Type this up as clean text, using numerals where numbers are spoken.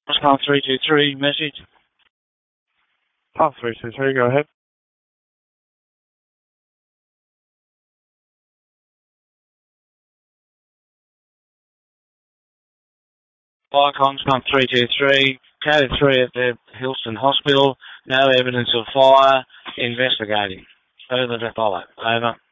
Response 323, message. Oh, 323, go ahead. Icons, response 323, code 3 at the Hillston Hospital, no evidence of fire, investigating. Further to follow. Over.